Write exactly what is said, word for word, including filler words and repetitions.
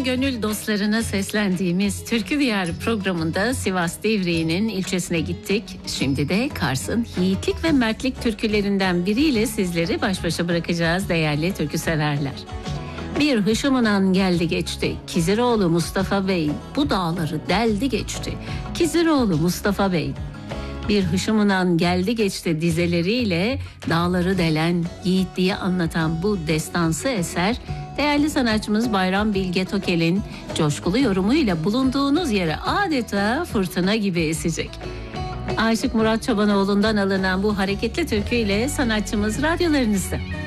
Tüm gönül dostlarına seslendiğimiz Türkü Diyarı programında Sivas Divriği'nin ilçesine gittik. Şimdi de Kars'ın yiğitlik ve mertlik türkülerinden biriyle sizleri baş başa bırakacağız değerli türkü severler. Bir hışımınan geldi geçti, Kiziroğlu Mustafa Bey, bu dağları deldi geçti, Kiziroğlu Mustafa Bey. Bir hışımınan geldi geçti dizeleriyle dağları delen, yiğitliği anlatan bu destansı eser, değerli sanatçımız Bayram Bilge Tokel'in coşkulu yorumuyla bulunduğunuz yere adeta fırtına gibi esecek. Aşık Murat Çobanoğlu'ndan alınan bu hareketli türküyle sanatçımız radyolarınızda.